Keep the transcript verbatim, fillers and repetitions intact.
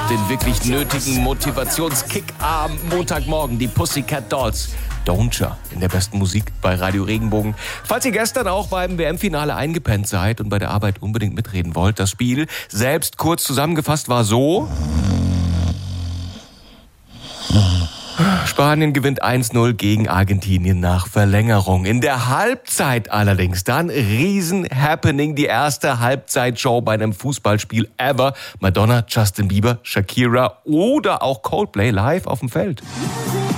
den wirklich nötigen Motivationskick am Montagmorgen. Die Pussycat Dolls. Don'tcha in der besten Musik bei Radio Regenbogen. Falls ihr gestern auch beim W M-Finale eingepennt seid und bei der Arbeit unbedingt mitreden wollt, das Spiel selbst kurz zusammengefasst war so: Spanien gewinnt eins null gegen Argentinien nach Verlängerung. In der Halbzeit allerdings dann Riesen-Happening, die erste Halbzeitshow bei einem Fußballspiel ever. Madonna, Justin Bieber, Shakira oder auch Coldplay live auf dem Feld.